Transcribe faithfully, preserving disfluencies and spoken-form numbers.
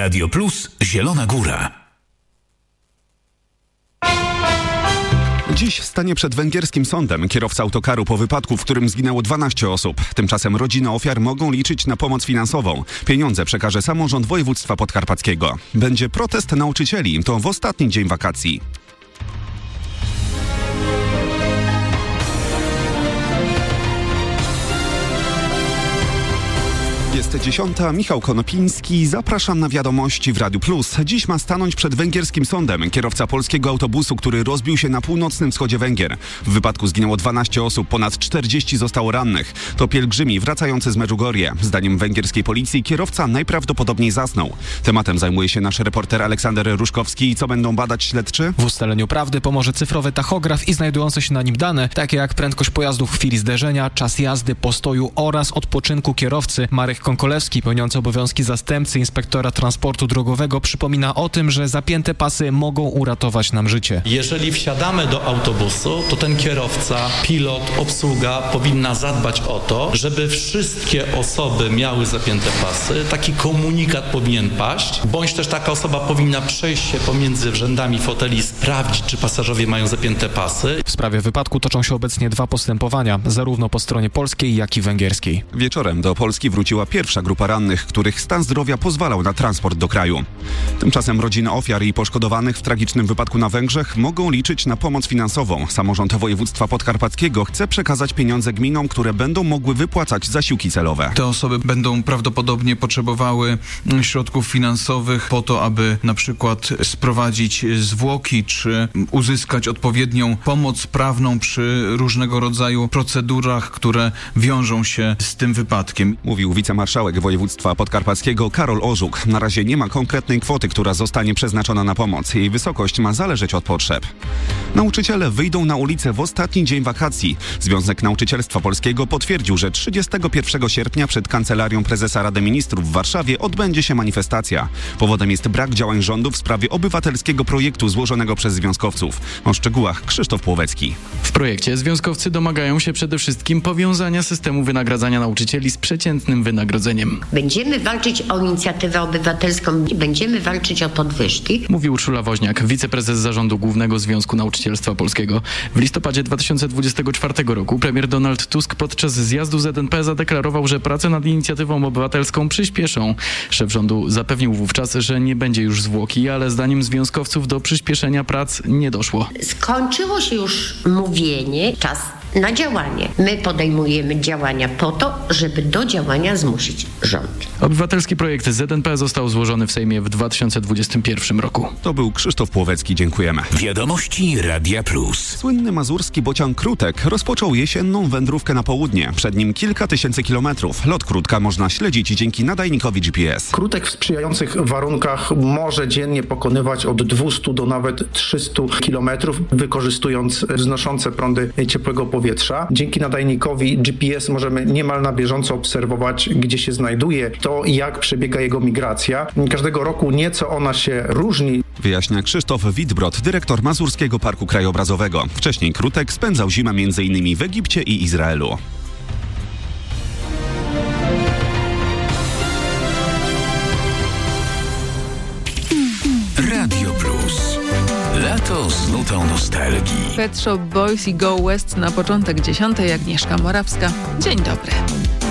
Radio Plus Zielona Góra. Dziś stanie przed węgierskim sądem kierowca autokaru po wypadku, w którym zginęło dwanaście osób. Tymczasem rodziny ofiar mogą liczyć na pomoc finansową. Pieniądze przekaże samorząd województwa podkarpackiego. Będzie protest nauczycieli. To w ostatni dzień wakacji. Jest dziesiąta, Michał Konopiński, zapraszam na wiadomości w Radiu Plus. Dziś ma stanąć przed węgierskim sądem kierowca polskiego autobusu, który rozbił się na północnym wschodzie Węgier. W wypadku zginęło dwanaście osób, ponad czterdzieści zostało rannych. To pielgrzymi wracający z Medjugorje. Zdaniem węgierskiej policji kierowca najprawdopodobniej zasnął. Tematem zajmuje się nasz reporter Aleksander Ruszkowski. Co będą badać śledczy? W ustaleniu prawdy pomoże cyfrowy tachograf i znajdujące się na nim dane, takie jak prędkość pojazdu w chwili zderzenia, czas jazdy, postoju oraz odpoczynku kierowcy. Marek Konkolewski, pełniący obowiązki zastępcy inspektora transportu drogowego, przypomina o tym, że zapięte pasy mogą uratować nam życie. Jeżeli wsiadamy do autobusu, to ten kierowca, pilot, obsługa powinna zadbać o to, żeby wszystkie osoby miały zapięte pasy. Taki komunikat powinien paść, bądź też taka osoba powinna przejść się pomiędzy rzędami foteli, sprawdzić, czy pasażerowie mają zapięte pasy. W sprawie wypadku toczą się obecnie dwa postępowania, zarówno po stronie polskiej, jak i węgierskiej. Wieczorem do Polski wróciła pierwsza grupa rannych, których stan zdrowia pozwalał na transport do kraju. Tymczasem rodziny ofiar i poszkodowanych w tragicznym wypadku na Węgrzech mogą liczyć na pomoc finansową. Samorząd województwa podkarpackiego chce przekazać pieniądze gminom, które będą mogły wypłacać zasiłki celowe. Te osoby będą prawdopodobnie potrzebowały środków finansowych po to, aby na przykład sprowadzić zwłoki, czy uzyskać odpowiednią pomoc prawną przy różnego rodzaju procedurach, które wiążą się z tym wypadkiem. Mówił wicemarszałek województwa podkarpackiego Karol Orzuk. Na razie nie ma konkretnej kwoty, która zostanie przeznaczona na pomoc. Jej wysokość ma zależeć od potrzeb. Nauczyciele wyjdą na ulicę w ostatni dzień wakacji. Związek Nauczycielstwa Polskiego potwierdził, że trzydziestego pierwszego sierpnia przed Kancelarią Prezesa Rady Ministrów w Warszawie odbędzie się manifestacja. Powodem jest brak działań rządu w sprawie obywatelskiego projektu złożonego przez związkowców. O szczegółach Krzysztof Płowecki. W projekcie związkowcy domagają się przede wszystkim powiązania systemu wynagradzania nauczycieli z przeciętnym wynagrodzeniem. Będziemy walczyć o inicjatywę obywatelską, będziemy walczyć o podwyżki. Mówi Urszula Woźniak, wiceprezes Zarządu Głównego Związku Nauczycielstwa Polskiego. W listopadzie dwa tysiące dwudziestego czwartego roku premier Donald Tusk podczas zjazdu Z N P zadeklarował, że prace nad inicjatywą obywatelską przyspieszą. Szef rządu zapewnił wówczas, że nie będzie już zwłoki, ale zdaniem związkowców do przyspieszenia prac nie doszło. Skończyło się już mówienie, czas na działanie. My podejmujemy działania po to, żeby do działania zmusić rząd. Obywatelski projekt Z N P został złożony w Sejmie w dwa tysiące dwudziestym pierwszym roku. To był Krzysztof Płowecki, dziękujemy. Wiadomości Radia Plus. Słynny mazurski bocian Krutek rozpoczął jesienną wędrówkę na południe. Przed nim kilka tysięcy kilometrów. Lot Krutka można śledzić dzięki nadajnikowi G P S. Krutek w sprzyjających warunkach może dziennie pokonywać od dwieście do nawet trzysta kilometrów, wykorzystując wznoszące prądy ciepłego powietrza. Dzięki nadajnikowi G P S możemy niemal na bieżąco obserwować, gdzie się znajduje, to jak przebiega jego migracja. Każdego roku nieco ona się różni. Wyjaśnia Krzysztof Witbrod, dyrektor Mazurskiego Parku Krajobrazowego. Wcześniej Krutek spędzał zimę między innymi w Egipcie i Izraelu. Radio Plus. Lato z nutą nostalgii. Pet Shop Boys i Go West na początek dziesiątej. Agnieszka Morawska. Dzień dobry.